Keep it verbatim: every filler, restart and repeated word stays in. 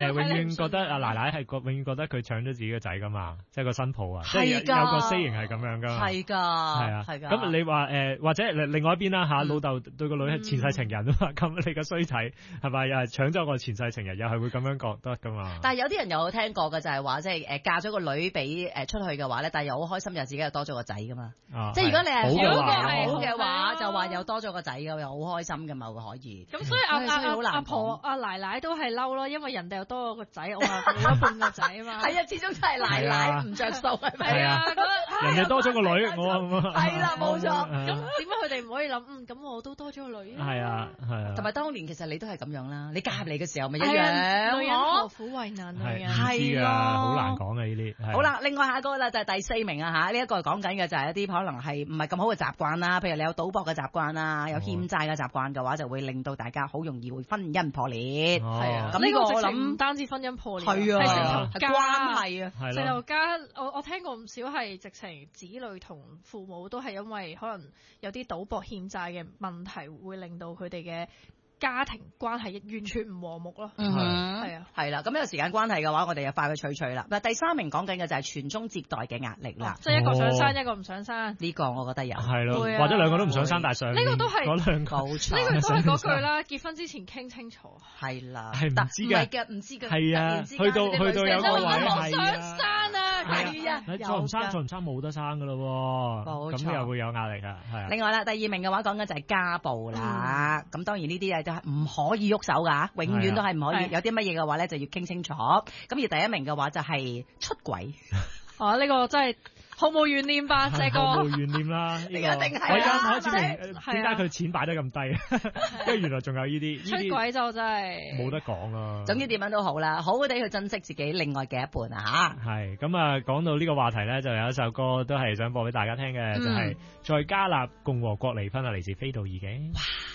永遠覺得阿奶奶係永遠覺得佢搶咗自己個仔噶嘛，即係個新抱啊，即係有個 saying 係咁樣噶嘛。 係㗎， 係啊，係㗎。咁你話誒或者另外一邊啦嚇，老豆對個女係前世情人啊嘛，咁你個衰仔係咪又係搶咗個前世情人，又係會咁樣覺得噶嘛？ 但係有啲人有聽過嘅就係話，即係誒嫁咗個女俾誒出去嘅話咧，但係又好開心，又自己又多咗個仔噶嘛。即係如果你係好嘅話，就話又多咗個仔嘅，又好開心嘅嘛，會可以。 咁所以阿阿阿婆阿奶奶都係嬲咯，因為人哋又多咗個仔，我話冇一半個仔啊嘛。 係啊，始終都係奶奶唔着數係咪啊？ 人哋多咗個女，我係啦，冇錯。 咁點解佢哋唔可以諗？嗯，咁我都多咗個女。 係啊，係啊。 同埋當年其實你都係咁樣啦，你嫁入嚟嘅時候咪一樣。 女人何苦為難女人？ 係咯， 好難講嘅呢啲。 好啦，另外下一個啦就係第四名啊嚇，呢一個講緊嘅就係一啲可能係唔係咁好嘅習慣啦，譬如你有賭博嘅習慣啊，有欠債嘅習慣嘅話，就會令到大家好容易會婚姻破裂。 係啊， 咁呢個我諗唔單止婚姻破裂， 係啊， 係成頭關係啊， 成頭家。我我聽過唔少係直情子女同父母都係因為可能有啲賭博欠債嘅問題，會令到佢哋嘅家庭關係完全唔和睦咯。 嗯， 係啊， 係啦。咁有時間關係嘅話，我哋就快去取取啦。嗱，第三名講緊嘅就係傳宗接代嘅壓力啦。 即係一個想生，一個唔想生。 呢個我覺得有係咯，或者兩個都唔想生，但係上呢個都係嗰兩個， 冇錯。 呢個都係嗰句啦，結婚之前傾清楚。 係啦， 係唔知嘅， 唔知嘅， 係啊，去到去到有個位係想生啊， 係啊， 再唔生再唔生冇得生噶咯喎，咁又會有壓力啊，係啊。 另外啦，第二名嘅話講緊就係家暴啦。咁當然呢啲嘢都係唔可以喐手㗎，永遠都係唔可以。有啲乜嘢嘅話咧，就要傾清楚。咁而第一名嘅話就係出軌。 啊，呢個真係毫無懸念吧？這個毫無懸念啦，呢個一定係。 我而家開始明點解佢錢擺得咁低，因為原來仲有呢啲出軌就真係冇得講啊。 總之點樣都好啦，好好地去珍惜自己另外嘅一半啊嚇。 係咁啊，講到呢個話題咧，就有一首歌都係想播俾大家聽嘅，就係在加納共和國離婚啊，嚟自菲杜爾嘅。